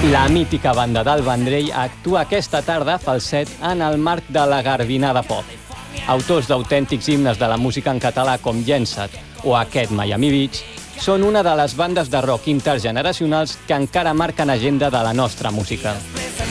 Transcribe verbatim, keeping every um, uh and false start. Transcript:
La mítica banda del Vendrell actua aquesta tarda a Falset en el marc de la Garbinada Pop. Autors d'autèntics himnes de la música en català com Llença't o aquest Miami Beach són una de les bandes de rock intergeneracionals que encara marquen agenda de la nostra música.